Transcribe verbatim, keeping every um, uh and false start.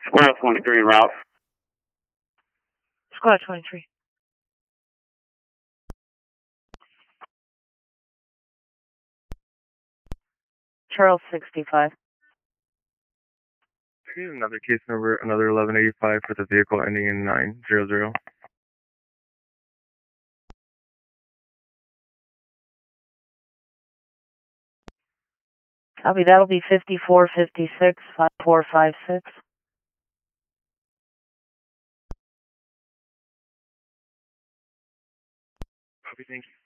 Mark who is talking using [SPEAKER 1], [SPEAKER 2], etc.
[SPEAKER 1] Square twenty-three en route.
[SPEAKER 2] Squad twenty-three. Charles sixty-five.
[SPEAKER 3] Here's another case number, another eleven eighty-five for the vehicle ending in nine zero zero.
[SPEAKER 2] Copy, that'll be fifty-four fifty-six, five four five six.
[SPEAKER 3] Copy, thank you.